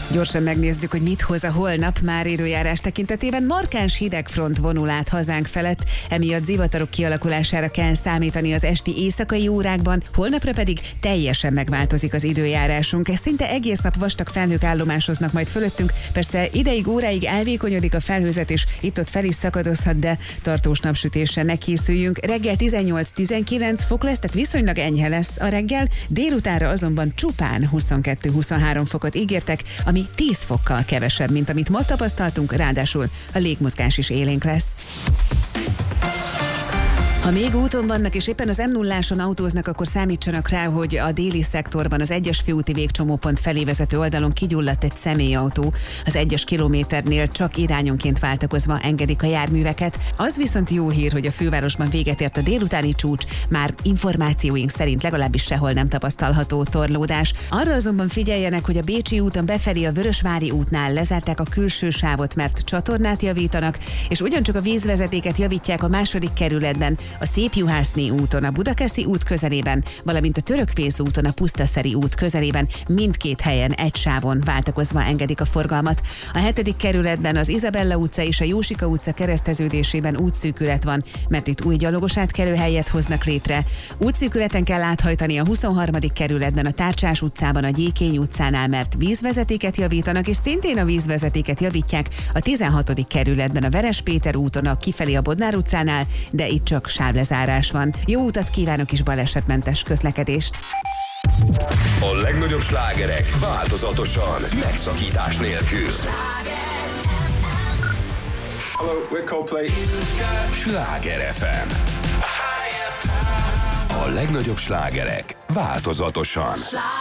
Gyorsan megnézzük, hogy mit hoz a holnap már időjárás tekintetében. Markáns hidegfront vonul át hazánk felett, emiatt zivatarok kialakulására kell számítani az esti éjszakai órákban, holnapra pedig teljesen megváltozik az időjárásunk. Szinte egész nap vastag felhők állomásoznak majd fölöttünk, persze ideig, óráig elvékonyodik a felhőzet, és itt-ott fel is szakadozhat, de tartós napsütéssel ne készüljünk. Reggel 18-19 fok lesz, tehát viszonylag enyhe lesz a reggel, délutánra azonban csupán 22-23 fokot ígértek, ami 10 fokkal kevesebb, mint amit ma tapasztaltunk, ráadásul a légmozgás is élénk lesz. Ha még úton vannak és éppen az M0-áson autóznak, akkor számítsanak rá, hogy a déli szektorban az 1-es főúti végcsomópont felé vezető oldalon kigyulladt egy személyautó. Az 1-es kilométernél csak irányonként váltakozva engedik a járműveket. Az viszont jó hír, hogy a fővárosban véget ért a délutáni csúcs, már információink szerint legalábbis sehol nem tapasztalható torlódás. Arra azonban figyeljenek, hogy a Bécsi úton befelé a Vörösvári útnál lezárták a külső sávot, mert csatornát javítanak, és ugyancsak a vízvezetéket javítják a második kerületben, a Szépjuhászné úton, a Budakeszi út közelében, valamint a Törökvéz úton, a Pusztaszeri út közelében mindkét helyen egy sávon váltakozva engedik a forgalmat. A 7. kerületben az Izabella utca és a Jósika utca kereszteződésében útszűkület van, mert itt új gyalogos átkelőhelyet hoznak létre. Útszűkületen kell áthajtani a 23. kerületben, a Tárcsás utcában, a Gyékény utcánál, mert vízvezetéket javítanak, és szintén a vízvezetéket javítják a 16. kerületben, a Veres Péter úton, a kifelé a Bodnár utcánál, de itt csak sávlezárás van. Jó utat kívánok és balesetmentes közlekedést! A legnagyobb slágerek változatosan, megszakítás nélkül. Hello, we're Coldplay. Sláger FM. A legnagyobb slágerek változatosan.